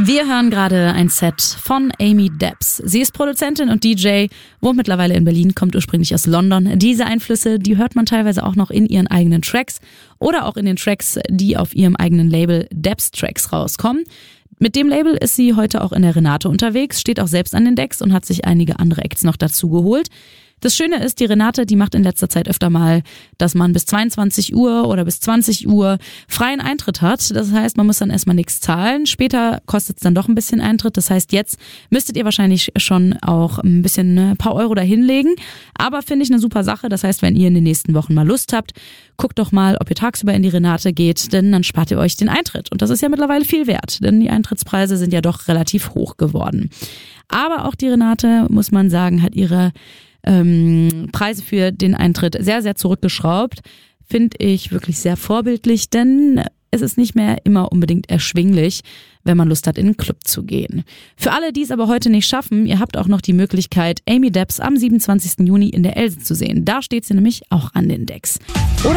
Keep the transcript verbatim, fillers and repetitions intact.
Wir hören gerade ein Set von Amy Debs. Sie ist Produzentin und D J, wohnt mittlerweile in Berlin, kommt ursprünglich aus London. Diese Einflüsse, die hört man teilweise auch noch in ihren eigenen Tracks oder auch in den Tracks, die auf ihrem eigenen Label Debs Tracks rauskommen. Mit dem Label ist sie heute auch in der Renate unterwegs, steht auch selbst an den Decks und hat sich einige andere Acts noch dazu geholt. Das Schöne ist, die Renate, die macht in letzter Zeit öfter mal, dass man bis zweiundzwanzig Uhr oder bis zwanzig Uhr freien Eintritt hat. Das heißt, man muss dann erstmal nichts zahlen. Später kostet es dann doch ein bisschen Eintritt. Das heißt, jetzt müsstet ihr wahrscheinlich schon auch ein bisschen, ein paar Euro da hinlegen. Aber finde ich eine super Sache. Das heißt, wenn ihr in den nächsten Wochen mal Lust habt, guckt doch mal, ob ihr tagsüber in die Renate geht, denn dann spart ihr euch den Eintritt. Und das ist ja mittlerweile viel wert, denn die Eintrittspreise sind ja doch relativ hoch geworden. Aber auch die Renate, muss man sagen, hat ihre Ähm, Preise für den Eintritt sehr, sehr zurückgeschraubt. Finde ich wirklich sehr vorbildlich, denn es ist nicht mehr immer unbedingt erschwinglich, wenn man Lust hat, in einen Club zu gehen. Für alle, die es aber heute nicht schaffen, ihr habt auch noch die Möglichkeit, Amy Debs am siebenundzwanzigsten Juni in der Else zu sehen. Da steht sie nämlich auch an den Decks. Oder